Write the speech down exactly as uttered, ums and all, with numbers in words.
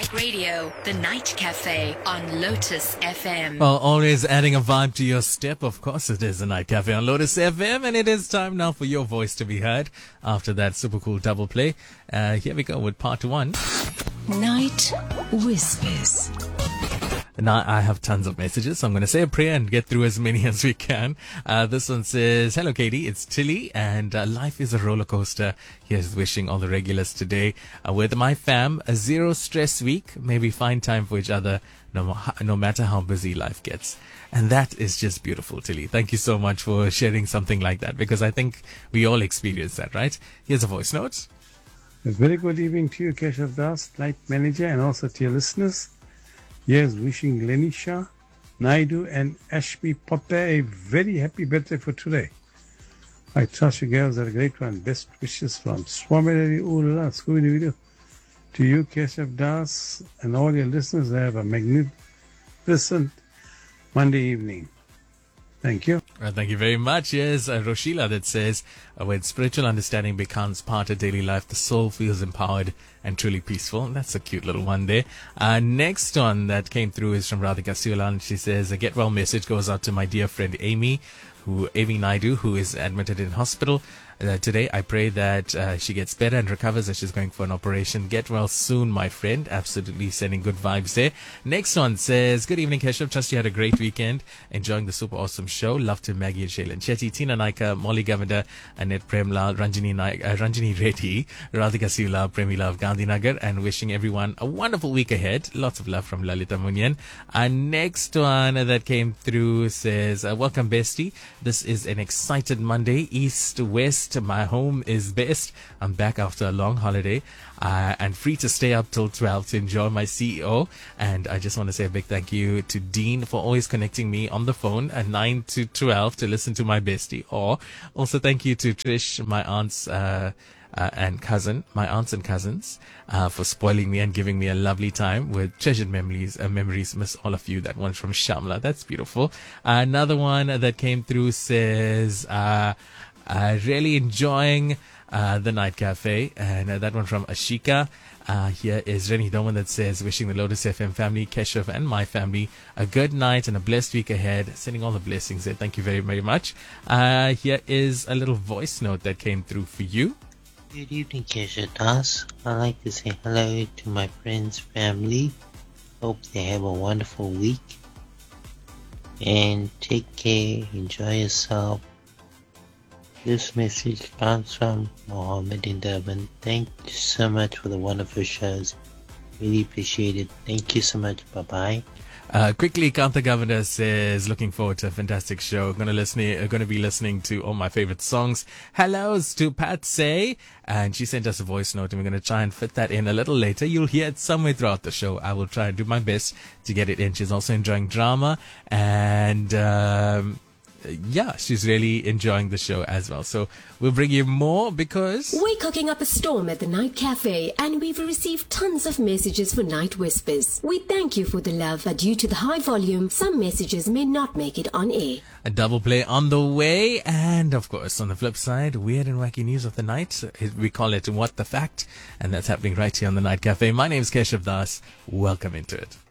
Talk Radio, The Night Cafe on Lotus F M. Well, always adding a vibe to your step. Of course, it is The Night Cafe on Lotus F M, and it is time now for your voice to be heard after that super cool double play. Uh, here we go with part one. Night Whispers. Now, I have tons of messages, so I'm going to say a prayer and get through as many as we can. Uh, this one says, hello, Katie. It's Tilly, and uh, life is a roller coaster. Here's wishing all the regulars today uh, with my fam, a zero stress week. May we find time for each other no, no matter how busy life gets. And that is just beautiful, Tilly. Thank you so much for sharing something like that, because I think we all experience that, right? Here's a voice note. A very good evening to you, Keshav Das, night manager, and also to your listeners. Yes, wishing Lenisha, Naidu, and Ashmi Potter a very happy birthday for today. I trust you girls are a great one. Best wishes from Swami Ula, Scooby-Doo. To you, Keshav Das, and all your listeners, have a magnificent Monday evening. Thank you. Uh, thank you very much. Yes, uh, Roshila that says, uh, when spiritual understanding becomes part of daily life, the soul feels empowered and truly peaceful. That's a cute little one there. Uh, next one that came through is from Radhika Siulan. She says, a get well message goes out to my dear friend Amy, who Amy Naidu, who is admitted in hospital. Uh, today, I pray that uh, she gets better and recovers as she's going for an operation. Get well soon, my friend. Absolutely sending good vibes there. Next one says, good evening, Keshav. Trust you had a great weekend. Enjoying the super awesome show. Love to Maggie and Shailen Chetty, Tina Naika, Molly Govender, Annette Premlal, Ranjini, Naik, uh, Ranjini Reddy, Radhika Siula, Premila of Gandhinagar, and wishing everyone a wonderful week ahead. Lots of love from Lalita Munyan. And next one that came through says, uh, welcome, bestie. This is an excited Monday. East, West, my home is best. I'm back after a long holiday uh, and free to stay up till twelve to enjoy my C E O. And I just want to say a big thank you to Dean for always connecting me on the phone at nine to twelve to listen to my bestie. Or also thank you to Trish, my aunt's uh, uh, and cousin, my aunts and cousins, uh, for spoiling me and giving me a lovely time with treasured memories. Uh, memories, miss all of you. That one's from Shamla. That's beautiful. Uh, another one that came through says, uh, Uh, really enjoying uh, the Night Cafe, and uh, that one from Ashika. Uh, here is Renny Doman that says, wishing the Lotus F M family, Keshav and my family, a good night and a blessed week ahead. Sending all the blessings there. Thank you very, very much. Uh, here is a little voice note that came through for you. Good evening, Keshav Das. I'd like to say hello to my friends, family. Hope they have a wonderful week. And take care. Enjoy yourself. This message comes from Mohammed in Durban. Thank you so much for the wonderful shows. Really appreciate it. Thank you so much. Bye-bye. Uh, quickly, Kanta Governor says, looking forward to a fantastic show. Going to listen, uh, going to be listening to all my favorite songs. Hellos to Pat Say, and she sent us a voice note, and we're going to try and fit that in a little later. You'll hear it somewhere throughout the show. I will try and do my best to get it in. She's also enjoying drama, and um, yeah, she's really enjoying the show as well. So we'll bring you more because we're cooking up a storm at the Night Cafe, and we've received tons of messages for Night Whispers. We thank you for the love, but due to the high volume, some messages may not make it on air. A double play on the way, and of course, on the flip side, weird and wacky news of the night. We call it What the Fact, and that's happening right here on the Night Cafe. My name is Keshav Das. Welcome into it.